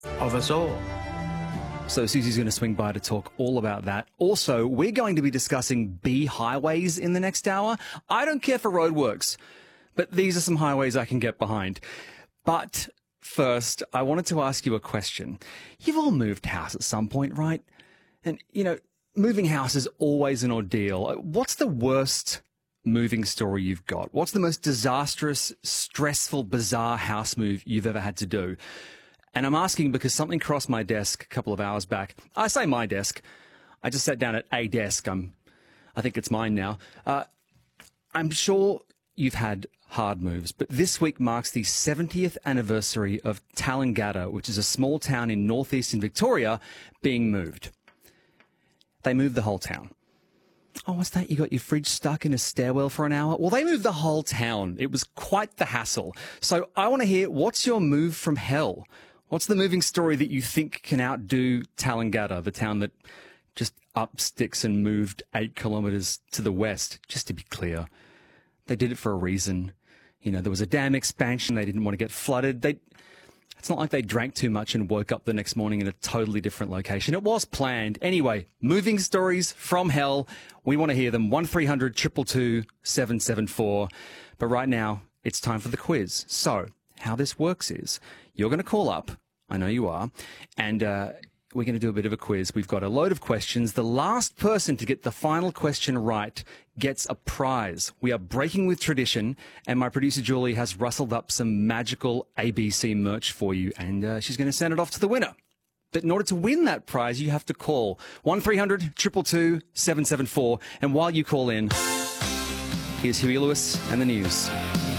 of us all. So Susie's going to swing by to talk all about that. Also, we're going to be discussing B highways in the next hour. I don't care for roadworks, but these are some highways I can get behind. But first, I wanted to ask you a question. You've all moved house at some point, right? And, moving house is always an ordeal. What's the worst moving story you've got? What's the most disastrous, stressful, bizarre house move you've ever had to do? And I'm asking because something crossed my desk a couple of hours back. I say my desk. I just sat down at a desk. I think it's mine now. I'm sure you've had hard moves, but this week marks the 70th anniversary of Tallangatta, which is a small town in northeastern Victoria, being moved. They moved the whole town. Oh, what's that? You got your fridge stuck in a stairwell for an hour? Well, they moved the whole town. It was quite the hassle. So I want to hear, what's your move from hell? What's the moving story that you think can outdo Tallangatta, the town that just up sticks and moved 8 kilometres to the west? Just to be clear, they did it for a reason. There was a dam expansion. They didn't want to get flooded. It's not like they drank too much and woke up the next morning in a totally different location. It was planned. Anyway, moving stories from hell. We want to hear them. 1300 222 774. But right now, it's time for the quiz. So how this works is you're going to call up. I know you are. And we're going to do a bit of a quiz. We've got a load of questions. The last person to get the final question right gets a prize. We are breaking with tradition, and my producer Julie has rustled up some magical ABC merch for you, and she's going to send it off to the winner. But in order to win that prize, you have to call 1300 222 774. And while you call in, here's Huey Lewis and the news.